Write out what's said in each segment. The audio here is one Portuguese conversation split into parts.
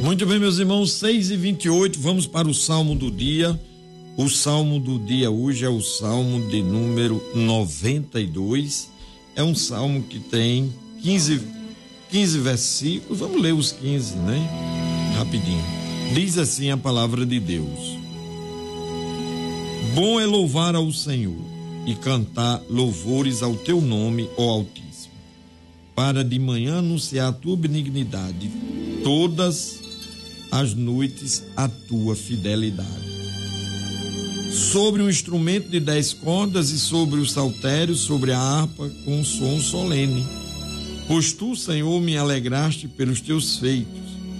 Muito bem, meus irmãos, 6h28, vamos para o Salmo do dia. O Salmo do dia hoje é o Salmo de número 92. É um salmo que tem 15 versículos. Vamos ler os 15, né? Rapidinho. Diz assim a palavra de Deus: Bom é louvar ao Senhor e cantar louvores ao teu nome, ó Altíssimo, para de manhã anunciar a tua benignidade, todas as noites a tua fidelidade. Sobre um instrumento de 10 cordas e sobre o saltério, sobre a harpa com som solene. Pois tu, Senhor, me alegraste pelos teus feitos.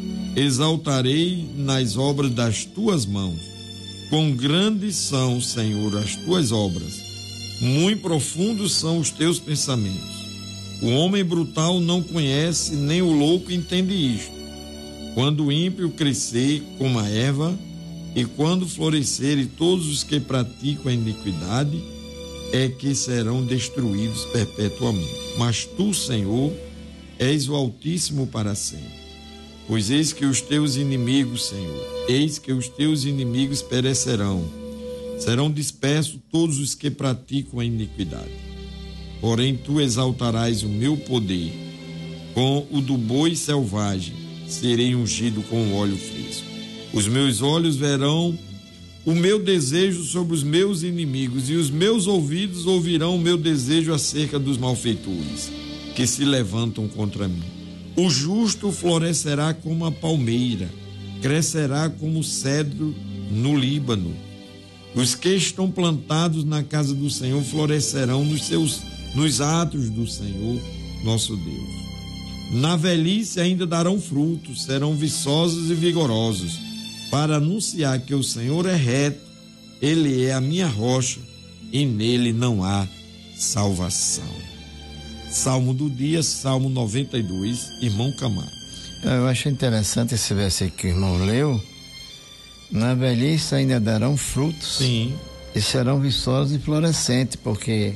Exaltarei nas obras das tuas mãos. Quão grandes são, Senhor, as tuas obras. Muito profundos são os teus pensamentos. O homem brutal não conhece, nem o louco entende isto. Quando o ímpio crescer como a erva, e quando florescerem todos os que praticam a iniquidade, é que serão destruídos perpetuamente. Mas tu, Senhor, és o Altíssimo para sempre. Pois eis que os teus inimigos, Senhor, eis que os teus inimigos perecerão. Serão dispersos todos os que praticam a iniquidade. Porém, tu exaltarás o meu poder. Com o do boi selvagem, serei ungido com óleo fresco. Os meus olhos verão o meu desejo sobre os meus inimigos, e os meus ouvidos ouvirão o meu desejo acerca dos malfeitores, que se levantam contra mim. O justo florescerá como a palmeira, crescerá como o cedro no Líbano. Os que estão plantados na casa do Senhor florescerão nos atos do Senhor, nosso Deus. Na velhice ainda darão frutos, serão viçosos e vigorosos, para anunciar que o Senhor é reto, Ele é a minha rocha e nele não há salvação. Salmo do dia, Salmo 92, irmão Camargo. Eu acho interessante esse versículo que o irmão leu. Na velhice ainda darão frutos. Sim. E serão viçosos e florescentes, porque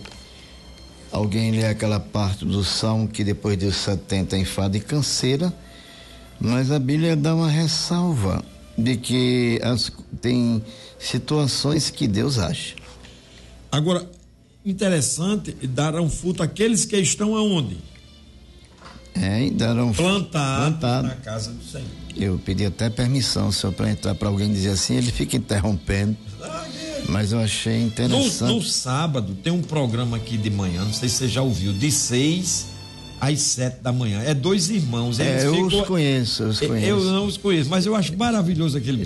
alguém lê aquela parte do Salmo que depois dos 70 enfada e canseira, mas a Bíblia dá uma ressalva de que tem situações que Deus acha. Agora, interessante, darão fruto aqueles que estão aonde? Darão plantado na casa do Senhor. Eu pedi até permissão, senhor, para entrar, para alguém dizer assim, ele fica interrompendo. Mas eu achei interessante. No sábado tem um programa aqui de manhã, não sei se você já ouviu, de 6 às 7 da manhã. É dois irmãos. Eu os conheço. Eu não os conheço, mas eu acho maravilhoso aquele